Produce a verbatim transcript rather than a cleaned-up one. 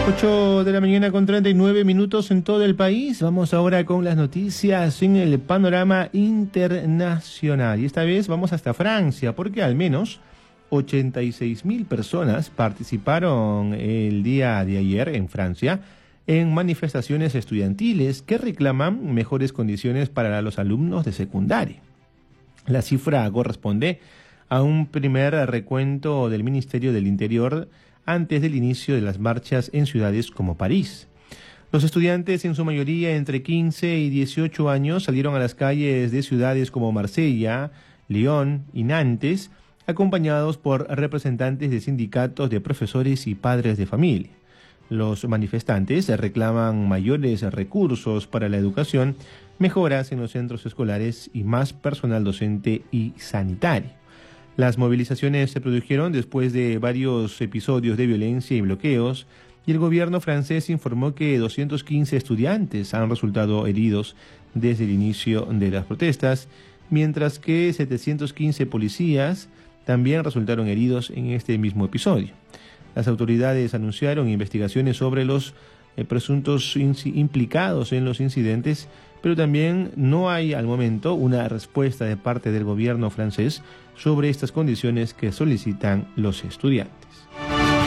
ocho de la mañana con treinta y nueve minutos en todo el país. Vamos ahora con las noticias en el panorama internacional. Y esta vez vamos hasta Francia, porque al menos ochenta y seis mil personas participaron el día de ayer en Francia en manifestaciones estudiantiles que reclaman mejores condiciones para los alumnos de secundaria. La cifra corresponde a un primer recuento del Ministerio del Interior antes del inicio de las marchas en ciudades como París. Los estudiantes, en su mayoría entre quince y dieciocho años, salieron a las calles de ciudades como Marsella, Lyon y Nantes, acompañados por representantes de sindicatos de profesores y padres de familia. Los manifestantes reclaman mayores recursos para la educación, mejoras en los centros escolares y más personal docente y sanitario. Las movilizaciones se produjeron después de varios episodios de violencia y bloqueos, y el gobierno francés informó que doscientos quince estudiantes han resultado heridos desde el inicio de las protestas, mientras que setecientos quince policías también resultaron heridos en este mismo episodio. Las autoridades anunciaron investigaciones sobre los eh, presuntos implicados en los incidentes, pero también no hay al momento una respuesta de parte del gobierno francés sobre estas condiciones que solicitan los estudiantes.